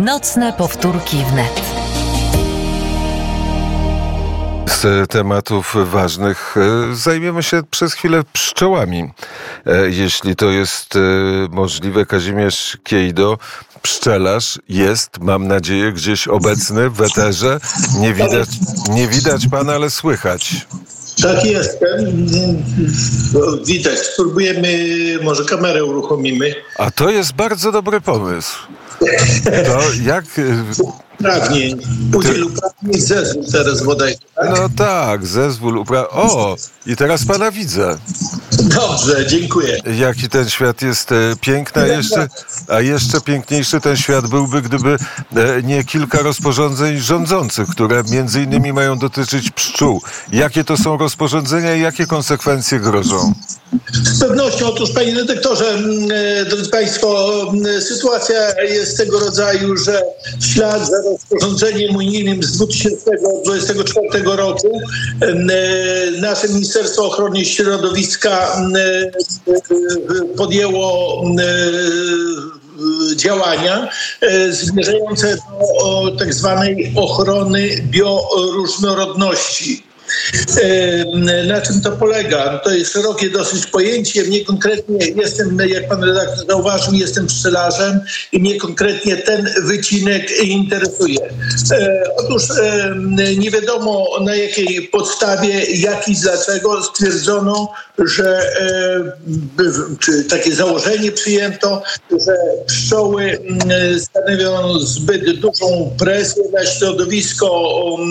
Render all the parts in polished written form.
Nocne powtórki wnet. Z tematów ważnych zajmiemy się przez chwilę pszczołami. Jeśli to jest możliwe, Kazimierz Kiejdo, pszczelarz, jest, mam nadzieję, gdzieś obecny w eterze. Nie widać pana, ale słychać. Tak jestem. Widać. Spróbujemy, może kamerę uruchomimy. A to jest bardzo dobry pomysł. To jak... Uprawnień. Udziel uprawnień zezwól teraz bodajże. Tak? No tak, zezwól O, i teraz pana widzę. Dobrze, dziękuję. Jaki ten świat jest piękny, a jeszcze piękniejszy ten świat byłby, gdyby nie kilka rozporządzeń rządzących, które między innymi mają dotyczyć pszczół. Jakie to są rozporządzenia i jakie konsekwencje grożą? Z pewnością. Otóż, panie redaktorze, drodzy państwo, sytuacja jest tego rodzaju, że w ślad za rozporządzeniem unijnym z 2024 roku nasze Ministerstwo Ochrony Środowiska podjęło działania zmierzające do tak zwanej ochrony bioróżnorodności. Na czym to polega? To jest szerokie dosyć pojęcie. Mnie konkretnie jestem, jak pan redaktor zauważył, jestem pszczelarzem i mnie konkretnie ten wycinek interesuje. Otóż nie wiadomo na jakiej podstawie, jak i dlaczego stwierdzono, że czy takie założenie przyjęto, że pszczoły stanowią zbyt dużą presję na środowisko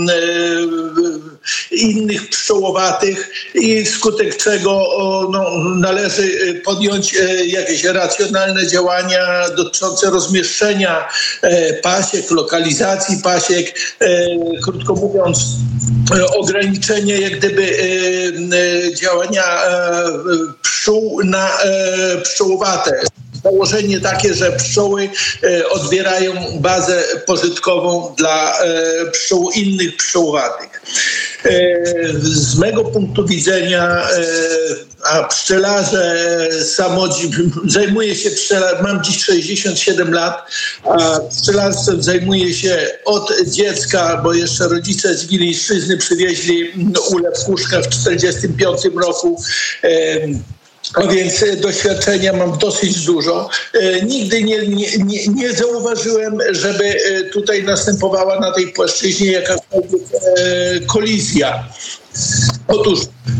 innych pszczołowatych i wskutek czego należy podjąć jakieś racjonalne działania dotyczące rozmieszczenia pasiek, lokalizacji pasiek, krótko mówiąc ograniczenie jak gdyby działania pszczół na pszczołowate. Założenie takie, że pszczoły odbierają bazę pożytkową dla pszczół innych pszczołowatych. Z mego punktu widzenia, a pszczelarze zajmuję się mam dziś 67 lat, a pszczelarstwem zajmuję się od dziecka, bo jeszcze rodzice z Wileńszczyzny przywieźli ulew Puszka w 1945 roku. A więc doświadczenia mam dosyć dużo. Nigdy nie zauważyłem, żeby tutaj następowała na tej płaszczyźnie jakakolwiek kolizja. Otóż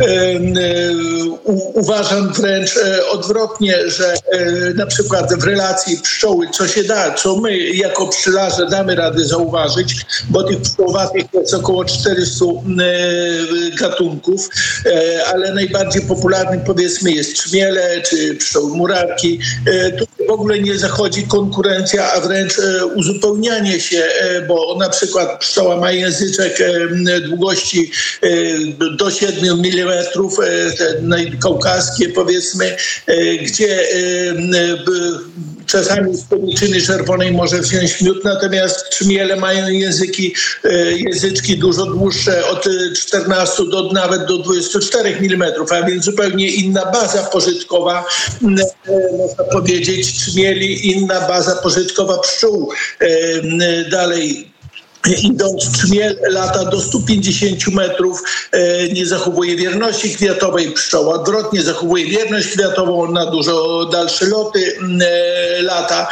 uważam wręcz odwrotnie, że na przykład w relacji pszczoły, co się da, co my jako pszczelarze damy radę zauważyć, bo tych pszczołowatych jest około 400 gatunków, ale najbardziej popularnym powiedzmy jest trzmiele czy pszczoły murarki. Tu w ogóle nie zachodzi konkurencja, a wręcz uzupełnianie się, bo na przykład pszczoła ma języczek długości do 7 mm, te kaukaskie powiedzmy, gdzie czasami z koniczyny czerwonej może wziąć miód, natomiast trzmiele mają języczki dużo dłuższe, od 14 do nawet do 24 mm, a więc zupełnie inna baza pożytkowa, można powiedzieć, trzmieli, inna baza pożytkowa pszczół. Dalej, idąc, trzmiel lata do 150 metrów, nie zachowuje wierności kwiatowej, pszczoła odwrotnie zachowuje wierność kwiatową, na dużo dalsze loty lata,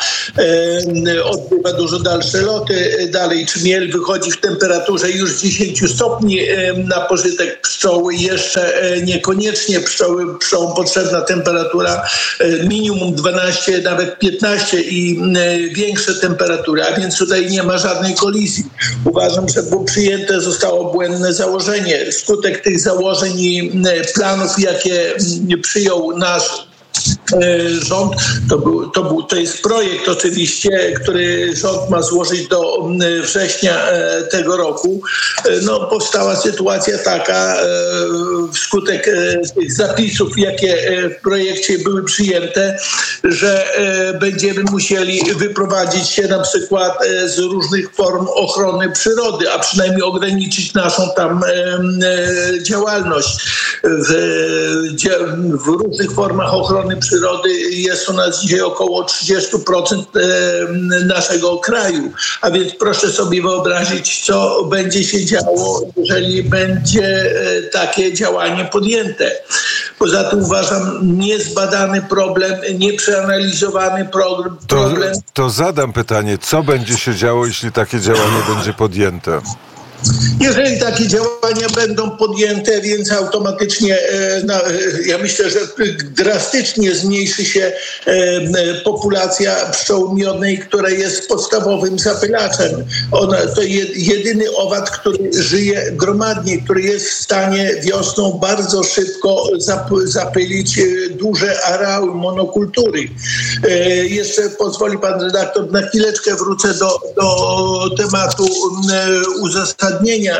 odbywa dużo dalsze loty. Dalej trzmiel wychodzi w temperaturze już 10 stopni na pożytek pszczoły. Jeszcze niekoniecznie pszczołom potrzebna temperatura minimum 12, nawet 15 i większe temperatury, a więc tutaj nie ma żadnej kolizji. Uważam, że przyjęte zostało błędne założenie. Skutek tych założeń i planów, jakie przyjął nasz rząd, to jest projekt oczywiście, który rząd ma złożyć do września tego roku. Powstała sytuacja taka, wskutek tych zapisów, jakie w projekcie były przyjęte, że będziemy musieli wyprowadzić się na przykład z różnych form ochrony przyrody, a przynajmniej ograniczyć naszą tam działalność. W różnych formach ochrony ochrony przyrody jest u nas dzisiaj około 30% naszego kraju. A więc proszę sobie wyobrazić, co będzie się działo, jeżeli będzie takie działanie podjęte. Poza tym uważam niezbadany problem, nieprzeanalizowany problem. To zadam pytanie, co będzie się działo, jeśli takie działanie będzie podjęte? Jeżeli takie działania będą podjęte, więc automatycznie ja myślę, że drastycznie zmniejszy się populacja pszczoły miodnej, która jest podstawowym zapylaczem. To jedyny owad, który żyje gromadnie, który jest w stanie wiosną bardzo szybko zapylić duże areały monokultury. Jeszcze pozwoli pan redaktor, na chwileczkę wrócę do tematu uzasadnienia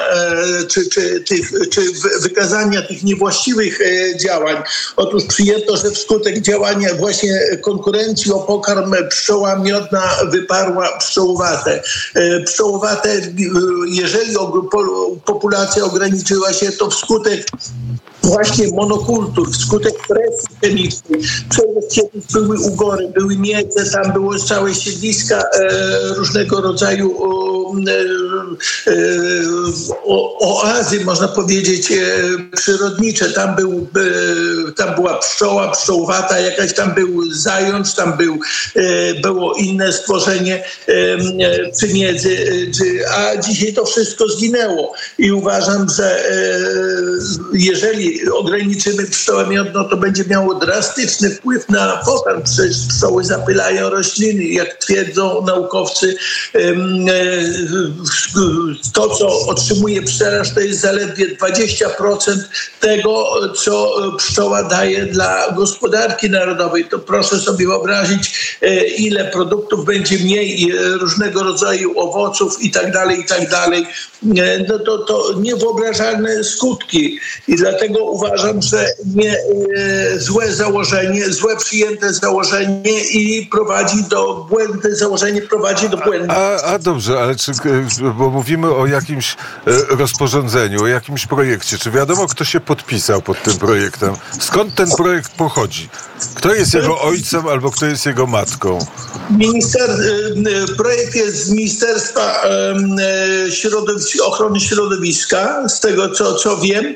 czy wykazania tych niewłaściwych działań. Otóż przyjęto, że wskutek działania właśnie konkurencji o pokarm pszczoła miodna wyparła pszczołowate. Pszczołowate, jeżeli populacja ograniczyła się, to wskutek właśnie monokultur, wskutek presji chemicznej. Kiedyś były ugory, były miedze, tam było całe siedliska różnego rodzaju oazy, można powiedzieć, przyrodnicze. Tam była pszczoła, pszczołowata, jakaś tam był zając, tam było inne stworzenie przy miedzy, a dzisiaj to wszystko zginęło. I uważam, że jeżeli ograniczymy pszczołę miodną, to będzie miało drastyczny wpływ na pokarm. Przecież pszczoły zapylają rośliny. Jak twierdzą naukowcy, to, co otrzymuje pszczelarz, to jest zaledwie 20% tego, co pszczoła daje dla gospodarki narodowej. To proszę sobie wyobrazić, ile produktów będzie mniej, różnego rodzaju owoców i tak dalej. No to niewyobrażalne skutki. I dlatego uważam, że złe założenie, złe przyjęte założenie i błędne założenie prowadzi do błędu. A dobrze, ale bo mówimy o jakimś rozporządzeniu, o jakimś projekcie. Czy wiadomo, kto się podpisał pod tym projektem? Skąd ten projekt pochodzi? Kto jest jego ojcem albo kto jest jego matką? Projekt jest z Ministerstwa Ochrony Środowiska, z tego co wiem.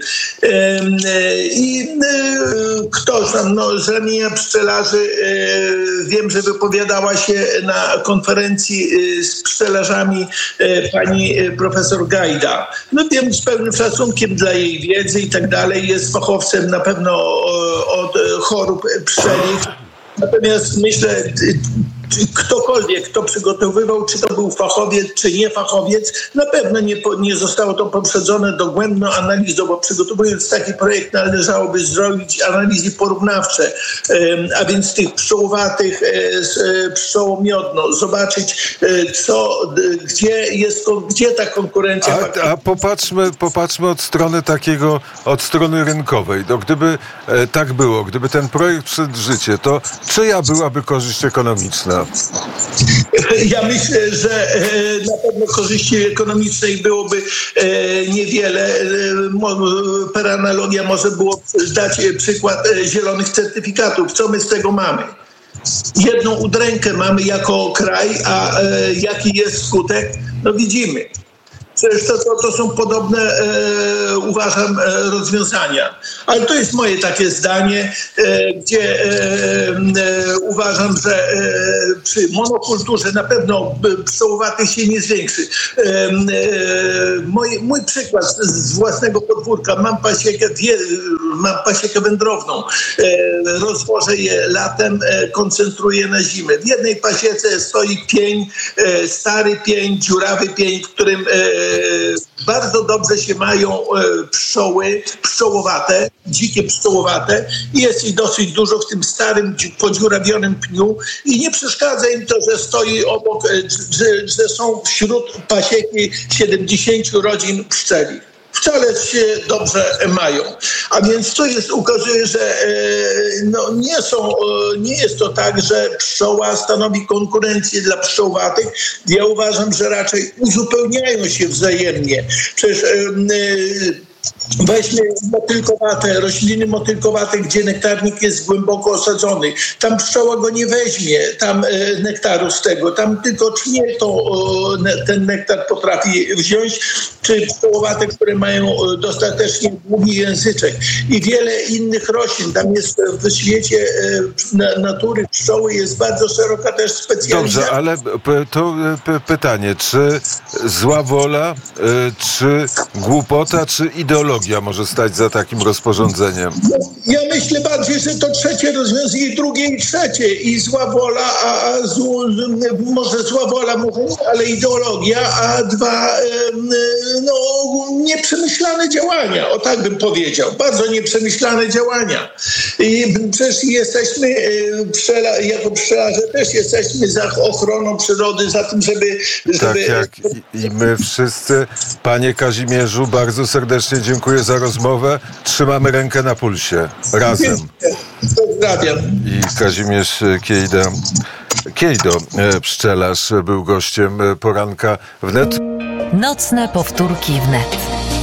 I ktoś tam z ramienia pszczelarzy wiem, że wypowiadała się na konferencji z pszczelarzami pani profesor Gajda. No wiem, z pełnym szacunkiem dla jej wiedzy i tak dalej, jest fachowcem na pewno od chorób pszczelich. Natomiast myślę, ktokolwiek, kto przygotowywał, czy to był fachowiec, czy nie fachowiec, na pewno nie zostało to poprzedzone dogłębną analizą, bo przygotowując taki projekt należałoby zrobić analizy porównawcze, a więc tych pszczołowatych z pszczołą miodną, zobaczyć gdzie ta konkurencja... A popatrzmy od strony rynkowej. No, gdyby tak było, gdyby ten projekt wszedł w życie, to czyja byłaby korzyść ekonomiczna? Ja myślę, że na pewno korzyści ekonomicznej byłoby niewiele. Per analogia może było dać przykład zielonych certyfikatów. Co my z tego mamy? Jedną udrękę mamy jako kraj, a jaki jest skutek? No widzimy. Przecież to są podobne, uważam, rozwiązania. Ale to jest moje takie zdanie, gdzie uważam, że przy monokulturze na pewno pszczołowatych się nie zwiększy. Mój przykład z własnego podwórka. Mam pasiekę wędrowną. Rozwożę je latem, koncentruję na zimę. W jednej pasiece stoi pień, stary pień, dziurawy pień, w którym bardzo dobrze się mają pszczoły pszczołowate, dzikie pszczołowate. Jest ich dosyć dużo w tym starym, podziurawionym pniu i nie przeszkadza im to, że stoi obok, że są wśród pasieki 70 rodzin pszczeli. Wcale się dobrze mają. A więc to ukazuje, że nie jest to tak, że pszczoła stanowi konkurencję dla pszczołowatych. Ja uważam, że raczej uzupełniają się wzajemnie. Przecież Weźmy motylkowate, rośliny motylkowate, gdzie nektarnik jest głęboko osadzony. Tam pszczoła go nie weźmie, tam nektaru z tego. Tam tylko czmiel ten nektar potrafi wziąć, czy pszczołowate, które mają dostatecznie długi języczek. I wiele innych roślin. Tam jest w świecie natury pszczoły jest bardzo szeroka też specjalizacja. Dobrze, ale to pytanie, czy zła wola, czy głupota, czy ideologia może stać za takim rozporządzeniem? Ja myślę bardziej, że to trzecie rozwiązanie, i drugie, i trzecie. I zła wola, może zła wola, ale ideologia, a dwa, nieprzemyślane działania. O tak bym powiedział. Bardzo nieprzemyślane działania. I przecież jesteśmy, jako pszczelarze też jesteśmy za ochroną przyrody, za tym, żeby... Tak jak i my wszyscy. Panie Kazimierzu, bardzo serdecznie dziękuję za rozmowę. Trzymamy rękę na pulsie. Razem. Pozdrawiam. I Kazimierz Kiejdo, pszczelarz, był gościem poranka wnet. Nocne powtórki wnet.